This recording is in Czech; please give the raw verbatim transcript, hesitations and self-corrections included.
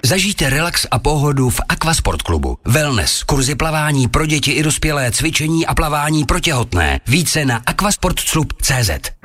Zažijte relax a pohodu v Aquasport klubu. Wellness, kurzy plavání pro děti i dospělé, cvičení a plavání pro těhotné. Více na aquasportclub tečka cé zet.